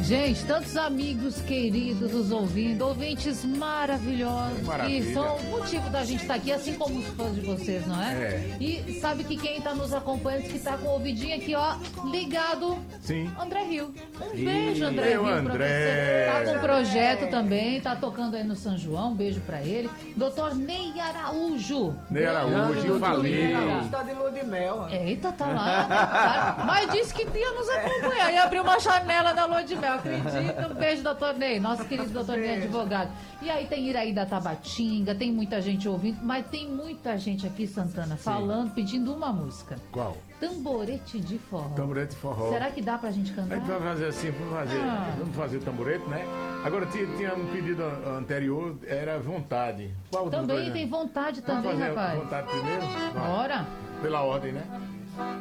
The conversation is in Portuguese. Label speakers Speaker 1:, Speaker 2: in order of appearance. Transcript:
Speaker 1: Gente, tantos amigos queridos nos ouvindo, ouvintes maravilhosos,
Speaker 2: Maravilha.
Speaker 1: que são o motivo da gente estar aqui, assim como os fãs de vocês, não é?
Speaker 2: É.
Speaker 1: E sabe que quem está nos acompanhando, que está com o ouvidinho aqui, ó, ligado,
Speaker 2: Sim.
Speaker 1: André Rio. Um
Speaker 2: Ih,
Speaker 1: beijo, André
Speaker 2: meu
Speaker 1: Rio, pra
Speaker 2: André.
Speaker 1: você. Tá com um projeto também, tá tocando aí no São João, um beijo pra ele. Doutor Ney Araújo.
Speaker 2: Ney Araújo,
Speaker 1: Beijo,
Speaker 2: infalível.
Speaker 1: doutor Ney.
Speaker 3: Está de lua de mel.
Speaker 1: Eita, tá lá. Mas disse que ia nos acompanhar. E abriu uma janela da lua de mel, acredita? Um beijo, doutor Ney, nosso querido doutor Ney, advogado. E aí tem Iraí da Tabatinga, tem muita gente ouvindo, mas tem muita gente aqui, Santana, falando, pedindo uma música.
Speaker 2: Qual?
Speaker 1: Tamborete de forró.
Speaker 2: Tamborete de forró.
Speaker 1: Será que dá pra gente
Speaker 2: A
Speaker 1: cantar?
Speaker 2: gente vai fazer assim, vamos fazer tamborete, né? Agora tinha um pedido anterior, era vontade. Qual dos
Speaker 1: Também
Speaker 2: dois, né?
Speaker 1: tem vontade
Speaker 2: Vamos
Speaker 1: também,
Speaker 2: fazer
Speaker 1: rapaz.
Speaker 2: vontade primeiro? Vai.
Speaker 1: Bora.
Speaker 2: Pela ordem, né?